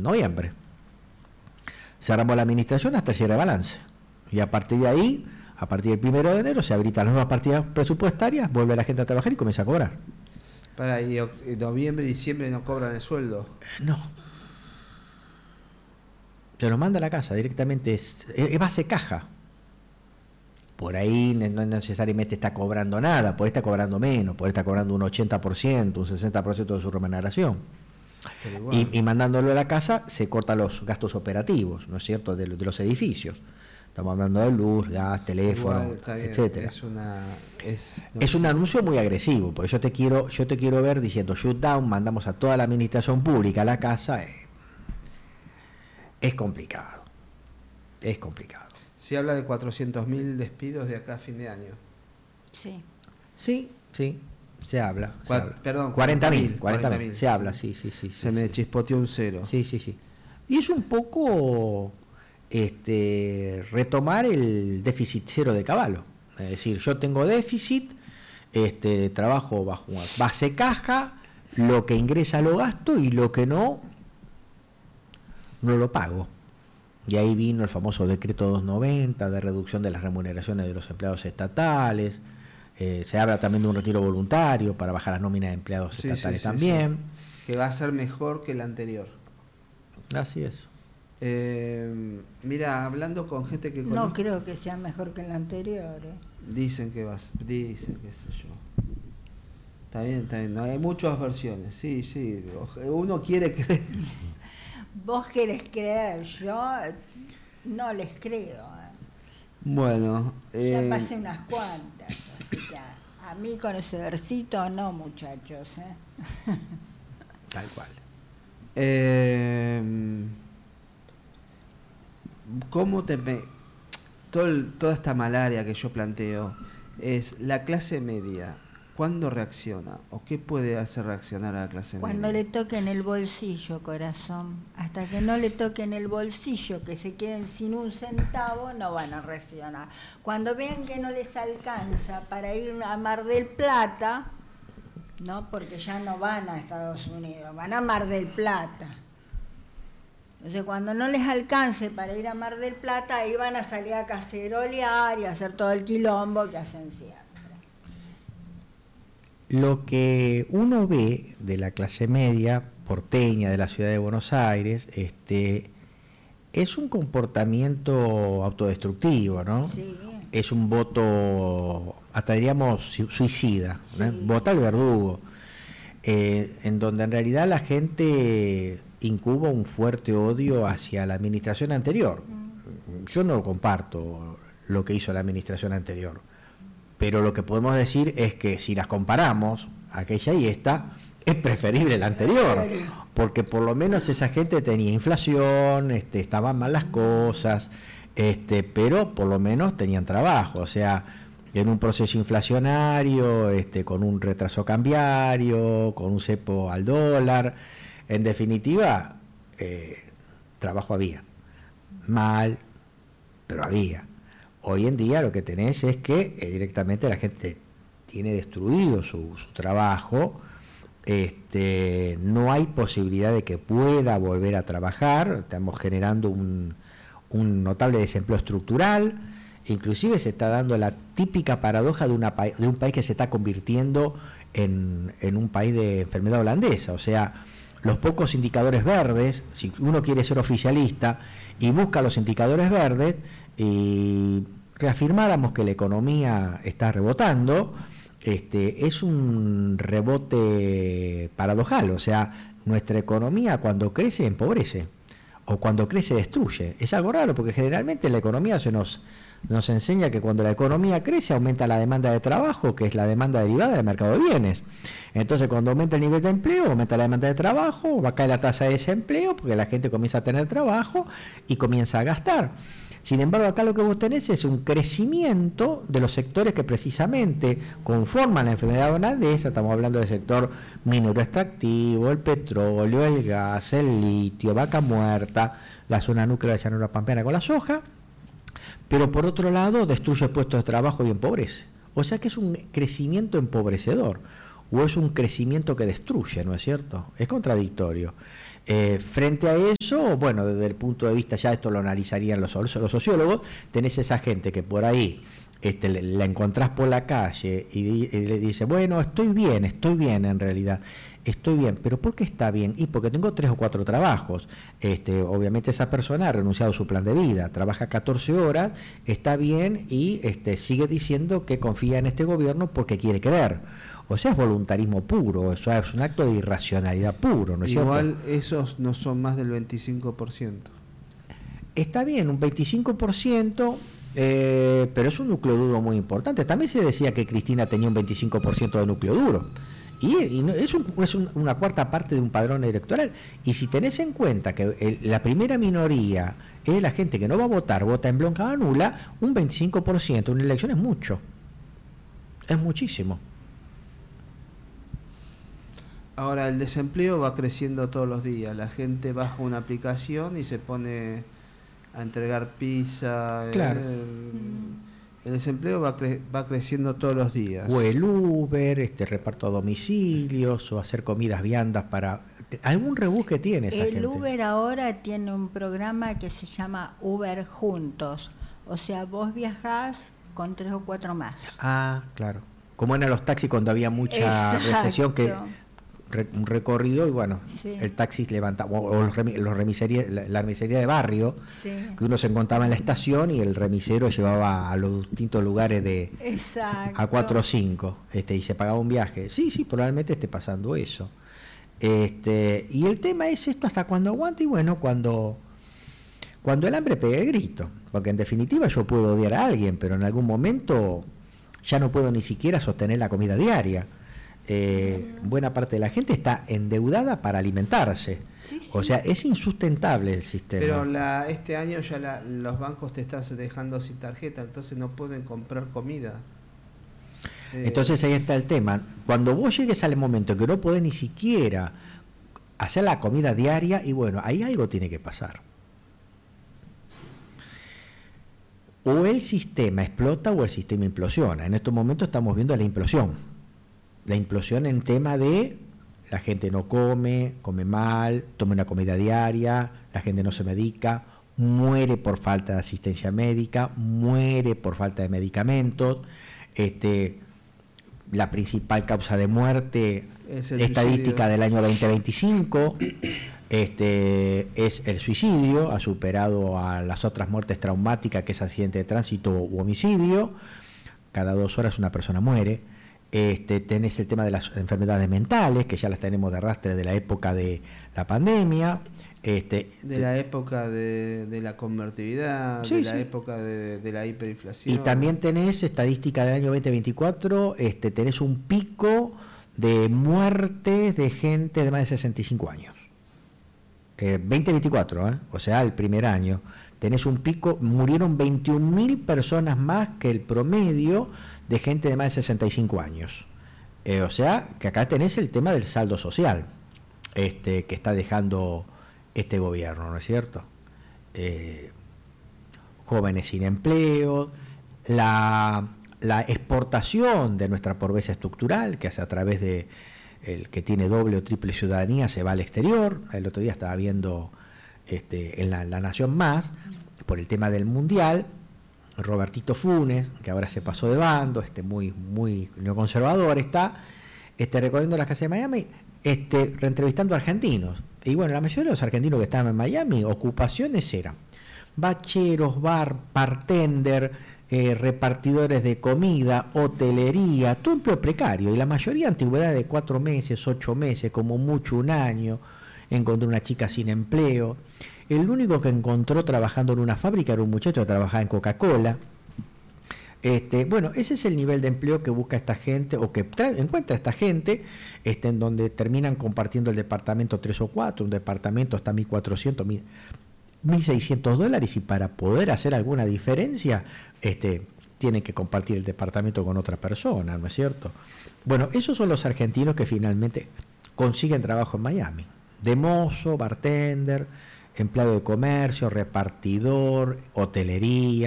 noviembre. Cerramos la administración hasta el cierre de balance. Y a partir de ahí, a partir del 1 de enero, se habilitan las nuevas partidas presupuestarias, vuelve la gente a trabajar y comienza a cobrar. Para y noviembre y diciembre no cobran el sueldo. No. Se los manda a la casa directamente, es base caja. Por ahí no necesariamente está cobrando nada, por ahí está cobrando menos, por ahí está cobrando un 80%, un 60% de su remuneración. Y mandándolo a la casa se cortan los gastos operativos, ¿no es cierto?, de los edificios. Estamos hablando de luz, gas, teléfono, etcétera. Es un anuncio muy agresivo, porque yo te quiero ver diciendo shutdown, mandamos a toda la administración pública a la casa. Es complicado. Es complicado. Se habla de 400.000 despidos de acá a fin de año. Sí. Sí, se habla. Perdón, 40.000. Se habla, sí. Se me chispoteó un cero. Sí. Y es un poco retomar el déficit cero de Cavallo. Es decir, yo tengo déficit, trabajo bajo una base caja, lo que ingresa lo gasto y lo que no lo pago. Y ahí vino el famoso decreto 290 de reducción de las remuneraciones de los empleados estatales. Se habla también de un retiro voluntario para bajar las nóminas de empleados estatales también. Sí. Que va a ser mejor que el anterior. Así es. Mira, hablando con gente que no creo que sea mejor que el anterior. Dicen qué sé yo. Está bien. No, hay muchas versiones. Sí. Uno quiere creer. Vos querés creer, yo no les creo. Bueno. Ya pasé unas cuantas, así que a mí con ese versito no, muchachos. Tal cual. ¿Cómo toda esta malaria que yo planteo es la clase media? ¿Cuándo reacciona? ¿O qué puede hacer reaccionar a la clase media? Cuando le toquen el bolsillo, corazón. Hasta que no le toquen el bolsillo, que se queden sin un centavo, no van a reaccionar. Cuando vean que no les alcanza para ir a Mar del Plata, no, porque ya no van a Estados Unidos, van a Mar del Plata. Entonces, cuando no les alcance para ir a Mar del Plata, ahí van a salir a cacerolear y a hacer todo el quilombo que hacen siempre. Lo que uno ve de la clase media porteña de la ciudad de Buenos Aires, es un comportamiento autodestructivo, ¿no? Sí. Es un voto, hasta diríamos, suicida, ¿no? Sí. Vota al verdugo, en donde en realidad la gente incuba un fuerte odio hacia la administración anterior. Yo no comparto lo que hizo la administración anterior, pero lo que podemos decir es que si las comparamos, aquella y esta, es preferible la anterior, porque por lo menos esa gente tenía inflación, estaban mal las cosas, pero por lo menos tenían trabajo, o sea, en un proceso inflacionario, con un retraso cambiario, con un cepo al dólar, en definitiva, trabajo había, mal, pero había. Hoy en día lo que tenés es que directamente la gente tiene destruido su trabajo, no hay posibilidad de que pueda volver a trabajar, estamos generando un notable desempleo estructural, inclusive se está dando la típica paradoja de un país que se está convirtiendo en un país de enfermedad holandesa, o sea, los pocos indicadores verdes, si uno quiere ser oficialista y busca los indicadores verdes, y reafirmáramos que la economía está rebotando, es un rebote paradojal, o sea, nuestra economía cuando crece empobrece, o cuando crece destruye. Es algo raro, porque generalmente la economía nos enseña que cuando la economía crece aumenta la demanda de trabajo, que es la demanda derivada del mercado de bienes. Entonces, cuando aumenta el nivel de empleo, aumenta la demanda de trabajo, va a caer la tasa de desempleo, porque la gente comienza a tener trabajo y comienza a gastar. Sin embargo, acá lo que vos tenés es un crecimiento de los sectores que precisamente conforman la enfermedad holandesa. Estamos hablando del sector minero extractivo, el petróleo, el gas, el litio, vaca muerta, la zona núcleo de llanura pampeana con la soja, pero por otro lado destruye puestos de trabajo y empobrece. O sea que es un crecimiento empobrecedor. o es un crecimiento que destruye, ¿no es cierto? Es contradictorio. Frente a eso, bueno, desde el punto de vista, ya esto lo analizarían los sociólogos, tenés esa gente que por ahí la encontrás por la calle y le dice, bueno, estoy bien en realidad, estoy bien, pero ¿por qué está bien? Y porque tengo 3 o 4 trabajos. Obviamente esa persona ha renunciado a su plan de vida, trabaja 14 horas, está bien y sigue diciendo que confía en este gobierno porque quiere creer. O sea, es voluntarismo puro, eso es un acto de irracionalidad puro, ¿no es cierto? Igual esos no son más del 25%. Está bien, un 25%, pero es un núcleo duro muy importante. También se decía que Cristina tenía un 25% de núcleo duro. Y es una cuarta parte de un padrón electoral. Y si tenés en cuenta que la primera minoría es la gente que no va a votar, vota en blanco o nula, un 25% en una elección es mucho. Es muchísimo. Ahora, el desempleo va creciendo todos los días. La gente baja una aplicación y se pone a entregar pizza. Claro. El desempleo va creciendo todos los días. O el Uber, reparto a domicilios, o hacer comidas viandas para... Algún rebusque tiene esa gente. El Uber ahora tiene un programa que se llama Uber Juntos. O sea, vos viajás con 3 o 4 más. Ah, claro. Como eran los taxis cuando había mucha recesión, que un recorrido y bueno, sí. El taxi levantaba, o la remisería de barrio, sí. Que uno se encontraba en la estación y el remisero llevaba a los distintos lugares de a 4 o 5 y se pagaba un viaje. Sí, probablemente esté pasando eso. Y el tema es esto hasta cuando aguanta y bueno, cuando el hambre pega el grito, porque en definitiva yo puedo odiar a alguien, pero en algún momento ya no puedo ni siquiera sostener la comida diaria. Buena parte de la gente está endeudada para alimentarse. Sí. O sea, es insustentable el sistema. Pero este año ya los bancos te están dejando sin tarjeta, entonces no pueden comprar comida. Entonces ahí está el tema. Cuando vos llegues al momento que no podés ni siquiera hacer la comida diaria, y bueno, ahí algo tiene que pasar. O el sistema explota o el sistema implosiona. En estos momentos estamos viendo la implosión. La implosión en tema de la gente no come mal, toma una comida diaria, la gente no se medica, muere por falta de asistencia médica, muere por falta de medicamentos. La principal causa de muerte estadística del año 2025 es el suicidio, ha superado a las otras muertes traumáticas que es accidente de tránsito u homicidio. Cada 2 horas una persona muere. Tenés el tema de las enfermedades mentales, que ya las tenemos de arrastre de la época de la pandemia. De la época de la convertibilidad, sí, de la época de la hiperinflación. Y también tenés estadística del año 2024, tenés un pico de muertes de gente de más de 65 años. 2024, o sea, el primer año, tenés un pico, murieron 21.000 personas más que el promedio de gente de más de 65 años. O sea, que acá tenés el tema del saldo social que está dejando este gobierno, ¿no es cierto? Jóvenes sin empleo, la exportación de nuestra pobreza estructural, que hace a través de el que tiene doble o triple ciudadanía, se va al exterior. El otro día estaba viendo en la Nación Más, por el tema del Mundial, Robertito Funes, que ahora se pasó de bando, muy neoconservador, está recorriendo las calles de Miami, reentrevistando a argentinos. Y bueno, la mayoría de los argentinos que estaban en Miami, ocupaciones eran bacheros, bartender, repartidores de comida, hotelería, todo empleo precario, y la mayoría antigüedad de 4 meses, 8 meses, como mucho 1 año. Encontró una chica sin empleo. El único que encontró trabajando en una fábrica era un muchacho que trabajaba en Coca-Cola. Bueno, ese es el nivel de empleo que busca esta gente, o que encuentra esta gente, en donde terminan compartiendo el departamento 3 o 4, un departamento hasta $1.400, $1.600, y para poder hacer alguna diferencia, tienen que compartir el departamento con otra persona, ¿no es cierto? Bueno, esos son los argentinos que finalmente consiguen trabajo en Miami. De mozo, bartender, empleado de comercio, repartidor, hotelería.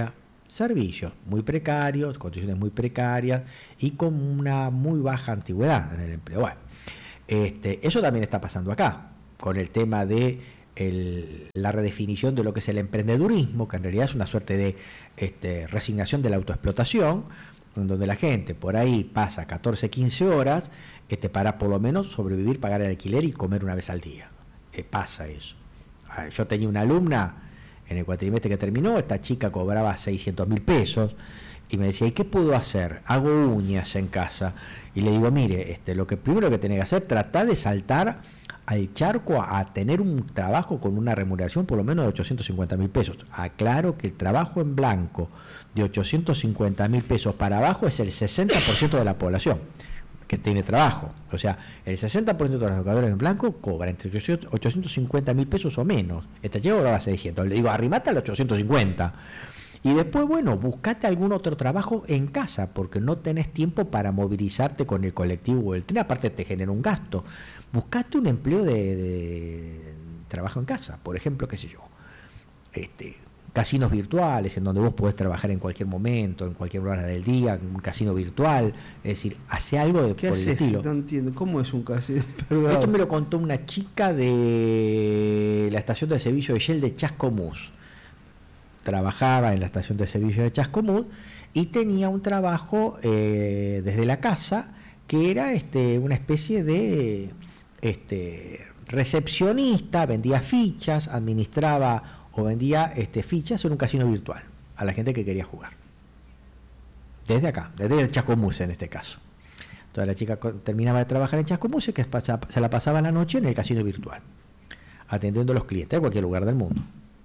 servicios muy precarios, condiciones muy precarias y con una muy baja antigüedad en el empleo. Bueno, eso también está pasando acá, con el tema de la redefinición de lo que es el emprendedurismo, que en realidad es una suerte de resignación de la autoexplotación, donde la gente por ahí pasa 14, 15 horas para por lo menos sobrevivir, pagar el alquiler y comer una vez al día. Pasa eso. Yo tenía una alumna en el cuatrimestre que terminó, esta chica cobraba 600.000 pesos y me decía, ¿y qué puedo hacer? Hago uñas en casa. Y le digo, mire, lo que primero que tenés que hacer, tratar de saltar al charco a tener un trabajo con una remuneración por lo menos de 850.000 pesos. Aclaro que el trabajo en blanco de 850.000 pesos para abajo es el 60% de la población que tiene trabajo. O sea, el 60% de los trabajadores en blanco cobra entre 850.000 pesos o menos. Esta chica cobraba 600. Le digo, arrimate al 850. Y después, bueno, buscate algún otro trabajo en casa, porque no tenés tiempo para movilizarte con el colectivo o el tren. Aparte te genera un gasto. Buscate un empleo de trabajo en casa. Por ejemplo, qué sé yo, casinos virtuales en donde vos podés trabajar en cualquier momento, en cualquier hora del día, un casino virtual, es decir, hace algo ¿Qué por el haces? estilo. No entiendo, ¿cómo es un casino? Perdón. Esto me lo contó una chica de la estación de servicio de Shell de Chascomús. Trabajaba en la estación de servicio de Chascomús y tenía un trabajo desde la casa que era una especie de recepcionista, vendía fichas, administraba o vendía fichas en un casino virtual a la gente que quería jugar. Desde acá, desde el Chascomús en este caso. Entonces la chica terminaba de trabajar en Chascomús y que se la pasaba la noche en el casino virtual, atendiendo a los clientes de cualquier lugar del mundo.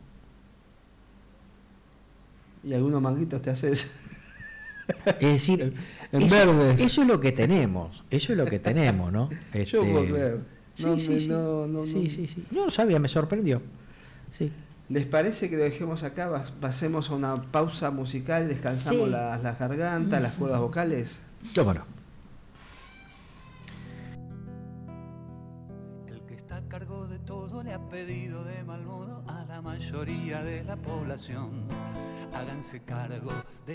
¿Y algunos manguitos te haces? Es decir, en verdes. Eso es lo que tenemos, ¿no? Yo por ver. Sí. No lo sabía, me sorprendió. Sí. ¿Les parece que lo dejemos acá? Pasemos a una pausa musical, descansamos Sí. las gargantas, las cuerdas vocales. ¿Cómo no? El que está a cargo de todo le ha pedido de mal modo a la mayoría de la población. Háganse cargo de